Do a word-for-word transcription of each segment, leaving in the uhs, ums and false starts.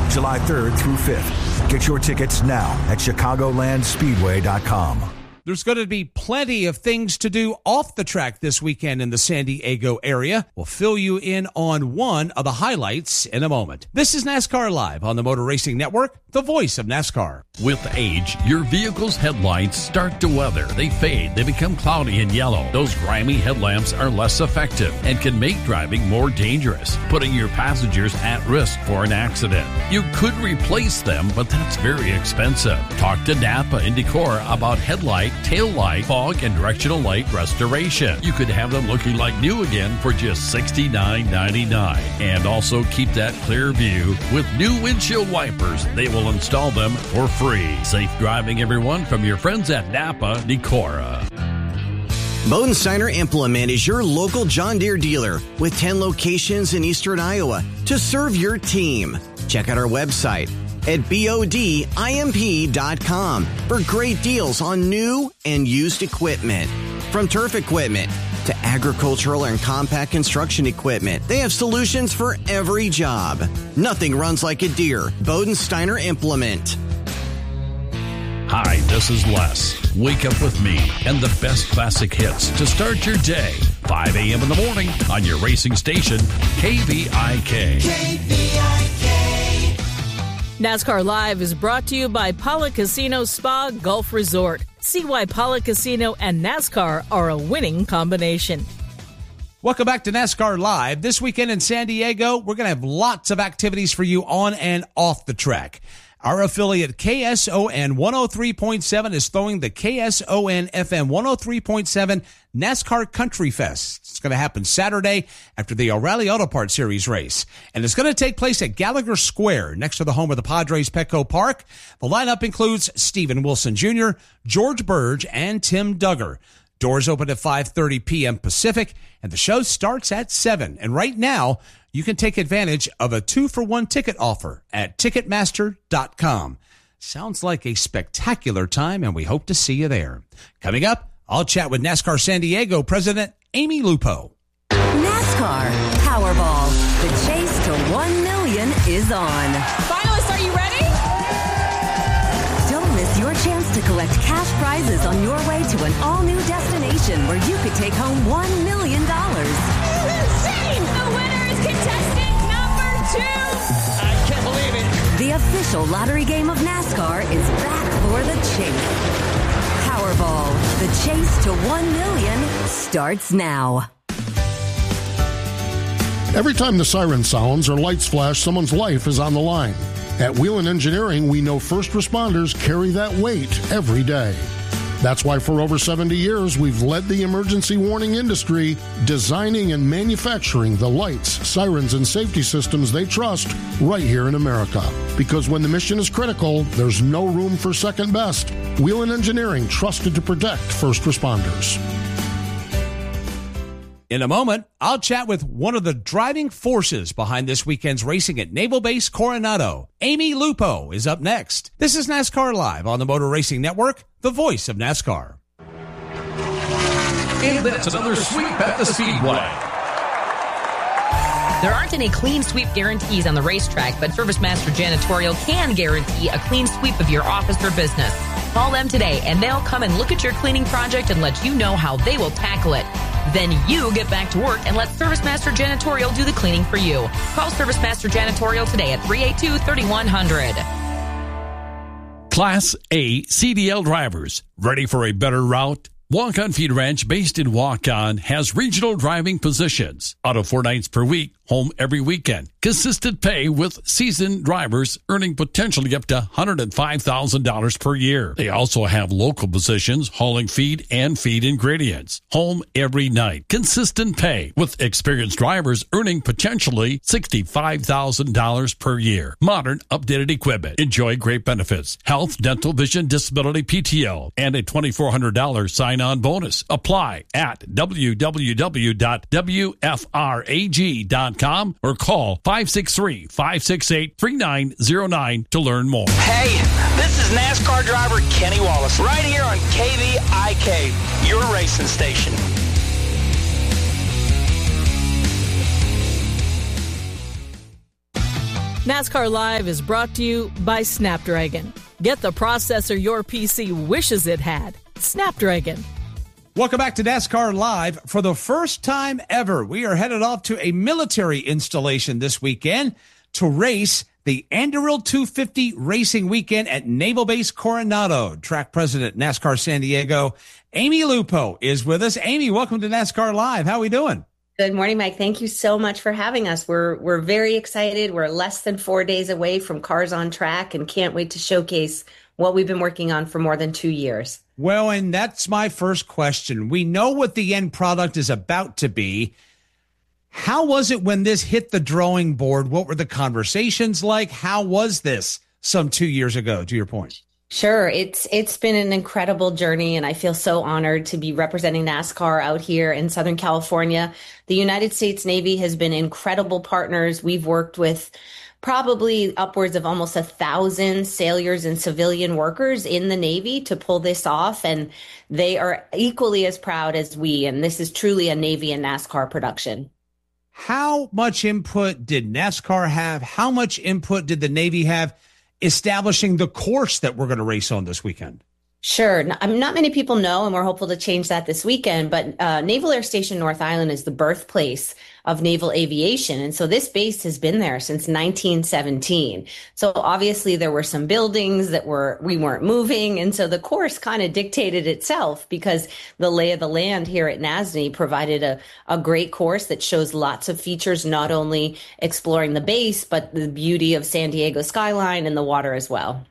July third through fifth. Get your tickets now at chicagoland speedway dot com. There's going to be plenty of things to do off the track this weekend in the San Diego area. We'll fill you in on one of the highlights in a moment. This is NASCAR Live on the Motor Racing Network, the voice of NASCAR. With age, your vehicle's headlights start to weather. They fade. They become cloudy and yellow. Those grimy headlamps are less effective and can make driving more dangerous, putting your passengers at risk for an accident. You could replace them, but that's very expensive. Talk to Napa and Decorah about headlight, tail light, fog, and directional light restoration. You could have them looking like new again for just sixty-nine ninety-nine. And also keep that clear view with new windshield wipers. They will install them for free. Safe driving, everyone, from your friends at Napa Decorah. Bodensteiner Implement is your local John Deere dealer with ten locations in eastern Iowa to serve your team. Check out our website at bodimp dot com for great deals on new and used equipment. From turf equipment to agricultural and compact construction equipment, they have solutions for every job. Nothing runs like a Deere. Bodensteiner Implement. Hi, this is Les. Wake up with me and the best classic hits to start your day. five a.m. in the morning on your racing station, K V I K. K V I K. NASCAR Live is brought to you by Pala Casino Spa Golf Resort. See why Pala Casino and NASCAR are a winning combination. Welcome back to NASCAR Live. This weekend in San Diego, we're going to have lots of activities for you on and off the track. Our affiliate K S O N one oh three point seven is throwing the K S O N F M one oh three point seven NASCAR Country Fest. It's going to happen Saturday after the O'Reilly Auto Parts Series race. And it's going to take place at Gallagher Square, next to the home of the Padres, Petco Park. The lineup includes Steven Wilson Junior, George Burge, and Tim Duggar. Doors open at five thirty p.m. Pacific, and the show starts at seven. And right now, you can take advantage of a two-for-one ticket offer at ticketmaster dot com. Sounds like a spectacular time, and we hope to see you there. Coming up, I'll chat with NASCAR San Diego President Amy Lupo. NASCAR Powerball. The chase to one million is on. Finalists, are you ready? Don't miss your chance to collect cash prizes on your way to an all-new destination where you could take home one million dollars. Insane! The winner is contestant number two! I can't believe it. The official lottery game of NASCAR is back for the chase. Powerball. The chase to one million starts now. Every time the siren sounds or lights flash, someone's life is on the line. At Whelen Engineering, we know first responders carry that weight every day. That's why for over seventy years, we've led the emergency warning industry, designing and manufacturing the lights, sirens, and safety systems they trust right here in America. Because when the mission is critical, there's no room for second best. Whelen Engineering, trusted to protect first responders. In a moment, I'll chat with one of the driving forces behind this weekend's racing at Naval Base Coronado. Amy Lupo is up next. This is NASCAR Live on the Motor Racing Network, the voice of NASCAR. And that's another sweep at the Speedway. There aren't any clean sweep guarantees on the racetrack, but ServiceMaster Janitorial can guarantee a clean sweep of your office or business. Call them today, and they'll come and look at your cleaning project and let you know how they will tackle it. Then you get back to work and let ServiceMaster Janitorial do the cleaning for you. Call ServiceMaster Janitorial today at three eight two, three one zero zero. Class A C D L drivers, ready for a better route? Walk-On Feed Ranch, based in Walk-On, has regional driving positions. Out of four nights per week, home every weekend. Consistent pay with seasoned drivers earning potentially up to one hundred five thousand dollars per year. They also have local positions hauling feed and feed ingredients. Home every night. Consistent pay with experienced drivers earning potentially sixty-five thousand dollars per year. Modern, updated equipment. Enjoy great benefits. Health, dental, vision, disability, P T O, and a twenty-four hundred dollars sign-on bonus. Apply at w w w dot w f rag dot com or call five six three, five six eight, three nine zero nine to learn more. Hey, this is NASCAR driver Kenny Wallace right here on K V I K, your racing station. NASCAR Live is brought to you by Snapdragon. Get the processor your P C wishes it had. Snapdragon. Welcome back to NASCAR Live. For the first time ever, we are headed off to a military installation this weekend to race the Anduril two fifty Racing Weekend at Naval Base Coronado. Track president, NASCAR San Diego, Amy Lupo is with us. Amy, welcome to NASCAR Live. How are we doing? Good morning, Mike. Thank you so much for having us. We're we're very excited. We're less than four days away from Cars on Track and can't wait to showcase what we've been working on for more than two years. Well, and that's my first question. We know what the end product is about to be. How was it when this hit the drawing board? What were the conversations like? How was this some two years ago, to your point? Sure. It's it's been an incredible journey, and I feel so honored to be representing NASCAR out here in Southern California. The United States Navy has been incredible partners. We've worked with probably upwards of almost a thousand sailors and civilian workers in the Navy to pull this off, and they are equally as proud as we, and this is truly a Navy and NASCAR production. How much input did NASCAR have? How much input did the Navy have establishing the course that we're going to race on this weekend? Sure. Not, not many people know, and we're hopeful to change that this weekend, but uh, Naval Air Station North Island is the birthplace of naval aviation. And so this base has been there since nineteen seventeen. So obviously there were some buildings that were, we weren't moving. And so the course kind of dictated itself because the lay of the land here at N A S N Y provided a, a great course that shows lots of features, not only exploring the base, but the beauty of San Diego skyline and the water as well.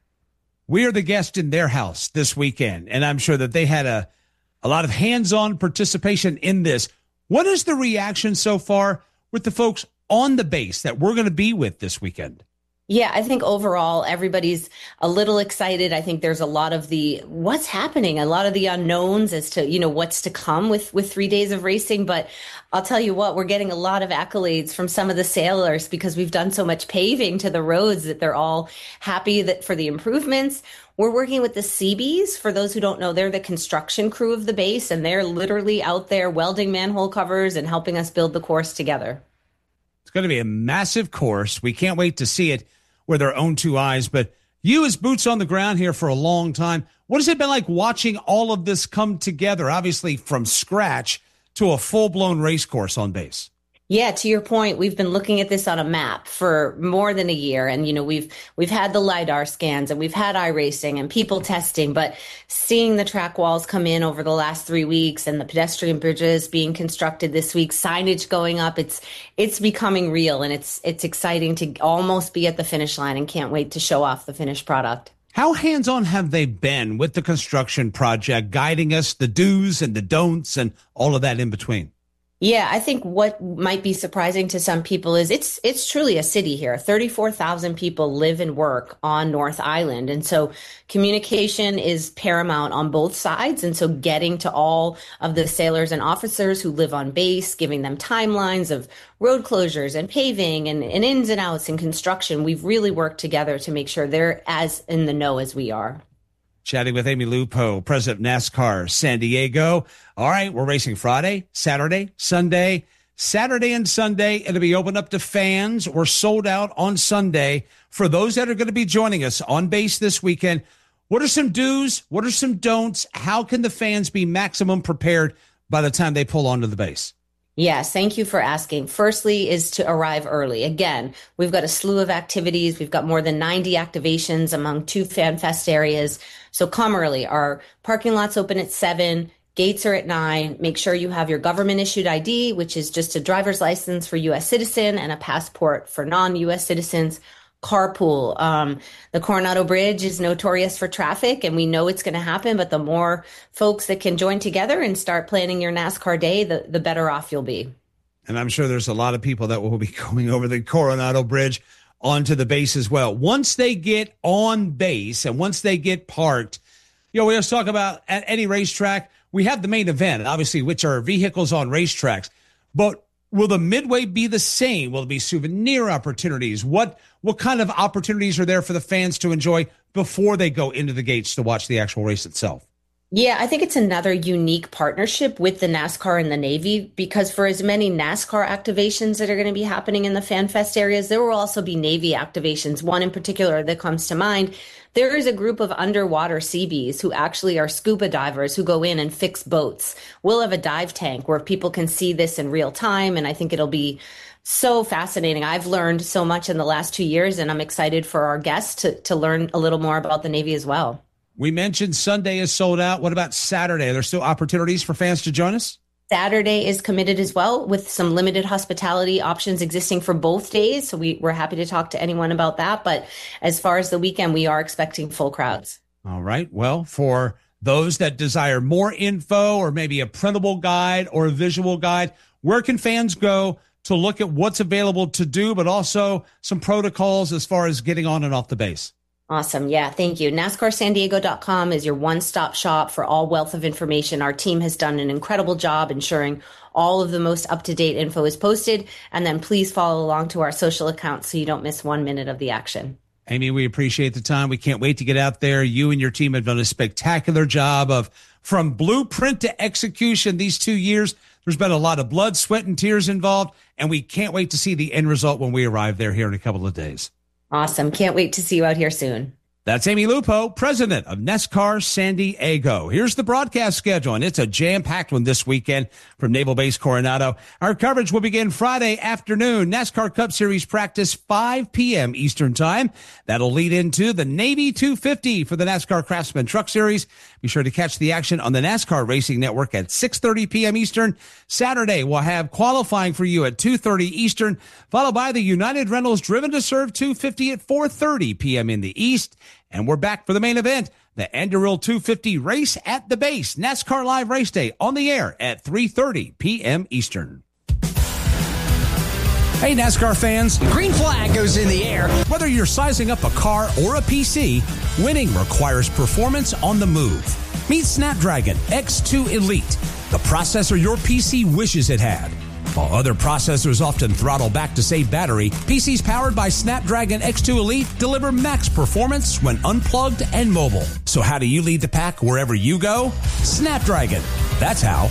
We are the guest in their house this weekend, and I'm sure that they had a, a lot of hands-on participation in this. What is the reaction so far with the folks on the base that we're going to be with this weekend? Yeah, I think overall everybody's a little excited. I think there's a lot of the what's happening, a lot of the unknowns as to, you know, what's to come with, with three days of racing. But I'll tell you what, we're getting a lot of accolades from some of the sailors because we've done so much paving to the roads that they're all happy that for the improvements. We're working with the Seabees. For those who don't know, they're the construction crew of the base, and they're literally out there welding manhole covers and helping us build the course together. It's going to be a massive course. We can't wait to see it with our own two eyes. But you as boots on the ground here for a long time, what has it been like watching all of this come together, obviously from scratch to a full-blown race course on base? Yeah, to your point, we've been looking at this on a map for more than a year. And, you know, we've we've had the LiDAR scans and we've had iRacing and people testing. But seeing the track walls come in over the last three weeks and the pedestrian bridges being constructed this week, signage going up, it's it's becoming real. And it's it's exciting to almost be at the finish line and can't wait to show off the finished product. How hands-on have they been with the construction project, guiding us, the do's and the don'ts and all of that in between? Yeah, I think what might be surprising to some people is it's it's truly a city here. thirty-four thousand people live and work on North Island. And so communication is paramount on both sides. And so getting to all of the sailors and officers who live on base, giving them timelines of road closures and paving and, and ins and outs and construction, we've really worked together to make sure they're as in the know as we are. Chatting with Amy Lupo, president of NASCAR San Diego. All right, we're racing Friday, Saturday, Sunday. Saturday and Sunday, it'll be open up to fans. We're sold out on Sunday. For those that are going to be joining us on base this weekend, what are some do's? What are some don'ts? How can the fans be maximum prepared by the time they pull onto the base? Yes, thank you for asking. Firstly is to arrive early. Again, we've got a slew of activities. We've got more than ninety activations among two fan fest areas. So come early. Our parking lot's open at seven. Gates are at nine. Make sure you have your government issued I D, which is just a driver's license for U S citizen and a passport for non-U S citizens. Carpool. Um, the Coronado Bridge is notorious for traffic, and we know it's going to happen, but the more folks that can join together and start planning your NASCAR day, the, the better off you'll be. And I'm sure there's a lot of people that will be going over the Coronado Bridge onto the base as well. Once they get on base and once they get parked, you know, we always talk about at any racetrack, we have the main event, obviously, which are vehicles on racetracks. But will the midway be the same? Will it be souvenir opportunities? What what kind of opportunities are there for the fans to enjoy before they go into the gates to watch the actual race itself? Yeah, I think it's another unique partnership with the NASCAR and the Navy, because for as many NASCAR activations that are going to be happening in the Fan Fest areas, there will also be Navy activations. One in particular that comes to mind, there is a group of underwater Seabees who actually are scuba divers who go in and fix boats. We'll have a dive tank where people can see this in real time, and I think it'll be so fascinating. I've learned so much in the last two years, and I'm excited for our guests to, to learn a little more about the Navy as well. We mentioned Sunday is sold out. What about Saturday? Are there still opportunities for fans to join us? Saturday is committed as well, with some limited hospitality options existing for both days. So we, we're happy to talk to anyone about that. But as far as the weekend, we are expecting full crowds. All right. Well, for those that desire more info or maybe a printable guide or a visual guide, where can fans go to look at what's available to do, but also some protocols as far as getting on and off the base? Awesome. Yeah, thank you. NASCAR San Diego dot com is your one-stop shop for all wealth of information. Our team has done an incredible job ensuring all of the most up-to-date info is posted. And then please follow along to our social accounts so you don't miss one minute of the action. Amy, we appreciate the time. We can't wait to get out there. You and your team have done a spectacular job of from blueprint to execution these two years. There's been a lot of blood, sweat, and tears involved, and we can't wait to see the end result when we arrive there here in a couple of days. Awesome. Can't wait to see you out here soon. That's Amy Lupo, president of NASCAR San Diego. Here's the broadcast schedule, and it's a jam-packed one this weekend from Naval Base Coronado. Our coverage will begin Friday afternoon. NASCAR Cup Series practice, five p.m. Eastern Time. That'll lead into the Navy two fifty for the NASCAR Craftsman Truck Series. Be sure to catch the action on the NASCAR Racing Network at six thirty p.m. Eastern. Saturday, we'll have qualifying for you at two thirty Eastern, followed by the United Rentals Driven to Serve two fifty at four thirty p.m. in the East. And we're back for the main event, the Anduril two fifty race at the base. NASCAR Live Race Day on the air at three thirty p.m. Eastern. Hey, NASCAR fans. Green flag goes in the air. Whether you're sizing up a car or a P C, winning requires performance on the move. Meet Snapdragon X two Elite, the processor your P C wishes it had. While other processors often throttle back to save battery, P Cs powered by Snapdragon X two Elite deliver max performance when unplugged and mobile. So how do you lead the pack wherever you go? Snapdragon. That's how.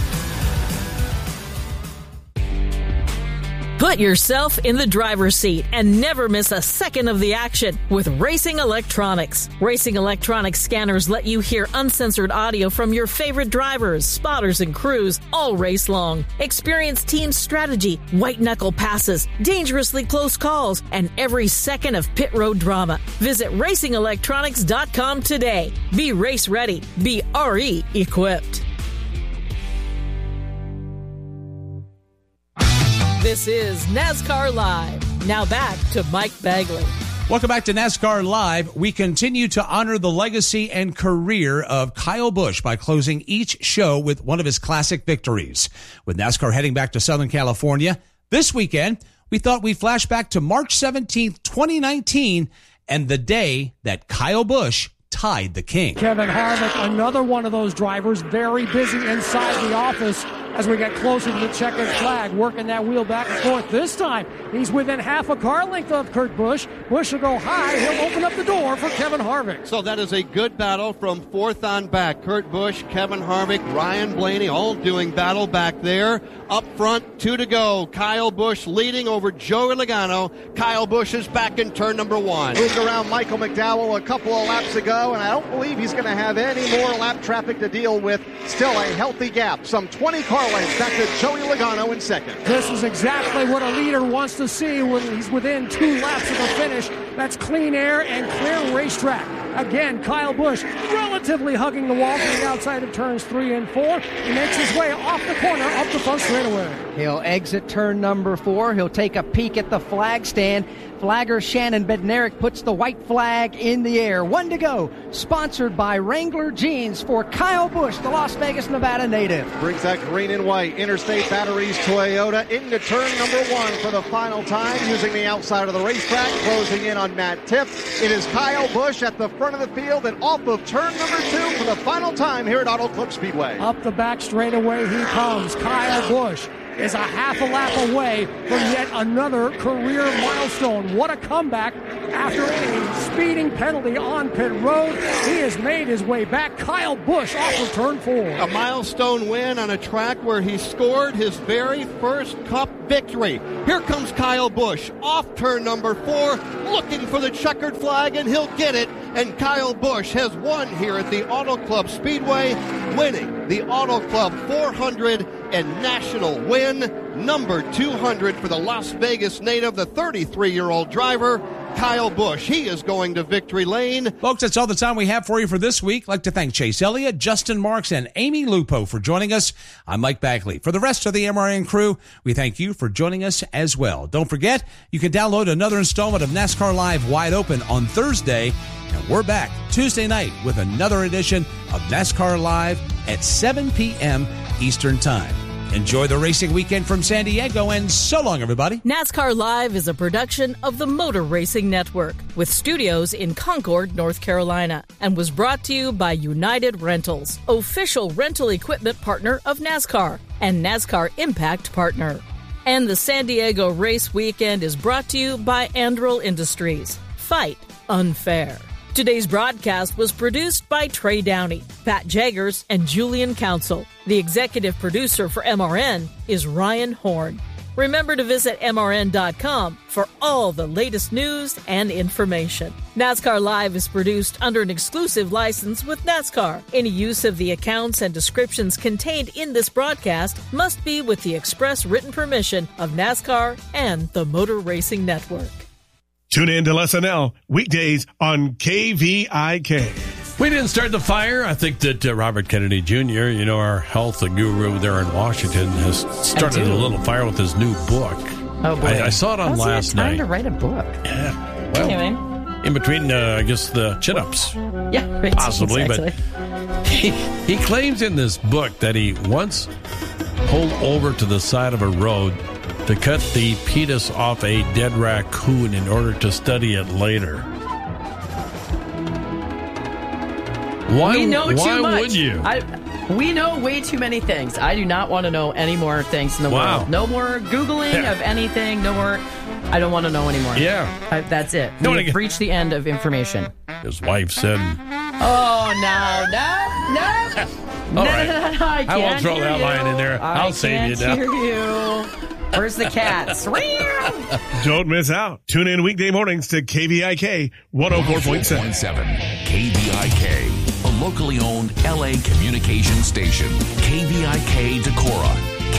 Put yourself in the driver's seat and never miss a second of the action with Racing Electronics. Racing Electronics scanners let you hear uncensored audio from your favorite drivers, spotters, and crews all race long. Experience team strategy, white-knuckle passes, dangerously close calls, and every second of pit road drama. Visit racing electronics dot com today. Be race ready. Be R E equipped. This is NASCAR Live. Now back to Mike Bagley. Welcome back to NASCAR Live. We continue to honor the legacy and career of Kyle Busch by closing each show with one of his classic victories. With NASCAR heading back to Southern California this weekend, we thought we'd flash back to March seventeenth, twenty nineteen, and the day that Kyle Busch tied the king. Kevin Harvick, another one of those drivers, very busy inside the office as we get closer to the checkered flag, working that wheel back and forth. This time, he's within half a car length of Kurt Busch. Busch will go high. He'll open up the door for Kevin Harvick. So that is a good battle from fourth on back. Kurt Busch, Kevin Harvick, Ryan Blaney, all doing battle back there. Up front, two to go. Kyle Busch leading over Joey Logano. Kyle Busch is back in turn number one. Moved around Michael McDowell a couple of laps ago, and I don't believe he's going to have any more lap traffic to deal with. Still a healthy gap. Some twenty car lengths back to Joey Logano in second. This is exactly what a leader wants to see when he's within two laps of the finish. That's clean air and clear racetrack. Again, Kyle Busch relatively hugging the wall to the outside of turns three and four. He makes his way off the corner, up the front straightaway. He'll exit turn number four. He'll take a peek at the flag stand. Flagger Shannon Bednarik puts the white flag in the air. One to go. Sponsored by Wrangler Jeans for Kyle Busch, the Las Vegas, Nevada native. Brings that green and white Interstate Batteries Toyota into turn number one for the final time, using the outside of the racetrack, closing in on Matt Tiff. It is Kyle Busch at the front of the field and off of turn number two for the final time here at Auto Club Speedway. Up the back straightaway he comes. Kyle Busch is a half a lap away from yet another career milestone. What a comeback after a speeding penalty on pit road. He has made his way back. Kyle Busch off of turn four. A milestone win on a track where he scored his very first Cup victory. Here comes Kyle Busch off turn number four, looking for the checkered flag, and he'll get it. And Kyle Busch has won here at the Auto Club Speedway, winning the Auto Club four hundred and national win, number two hundred for the Las Vegas native, the thirty-three-year-old driver, Kyle Busch. He is going to victory lane. Folks, that's all the time we have for you for this week. I'd like to thank Chase Elliott, Justin Marks, and Amy Lupo for joining us. I'm Mike Bagley. For the rest of the M R N crew, we thank you for joining us as well. Don't forget, you can download another installment of NASCAR Live Wide Open on Thursday. And we're back Tuesday night with another edition of NASCAR Live at seven p.m. Eastern Time. Enjoy the racing weekend from San Diego, and so long, everybody. NASCAR Live is a production of the Motor Racing Network with studios in Concord, North Carolina, and was brought to you by United Rentals, official rental equipment partner of NASCAR and NASCAR Impact partner. And the San Diego Race Weekend is brought to you by Anduril Industries. Fight unfair. Today's broadcast was produced by Trey Downey, Pat Jaggers, and Julian Council. The executive producer for M R N is Ryan Horn. Remember to visit M R N dot com for all the latest news and information. NASCAR Live is produced under an exclusive license with NASCAR. Any use of the accounts and descriptions contained in this broadcast must be with the express written permission of NASCAR and the Motor Racing Network. Tune in to L S N L weekdays on K V I K. We didn't start the fire. I think that uh, Robert Kennedy Junior, you know, our health guru there in Washington, has started a little fire with his new book. Oh, boy. I, I saw it on How's last he have time night. to write a book? Yeah. Well, anyway. In between, uh, I guess, the chin-ups. Yeah, right. Possibly. Exactly. But he, he claims in this book that he once pulled over to the side of a road to cut the pedis off a dead raccoon in order to study it later. Why, we know why too much. would you? I, we know way too many things. I do not want to know any more things in the Wow. world. No more Googling Yeah. of anything. No more. I don't want to know anymore. Yeah. I, that's it. No, We've I- reached the end of information. His wife said, Oh, no, no, no. All no, right. no, no, no, I, I won't can't throw hear that you. line in there. I I'll save you can't now. hear you. Where's the cats? Don't miss out. Tune in weekday mornings to K V I K one oh four point seven. K V I K, a locally owned L A communication station. K V I K Decorah,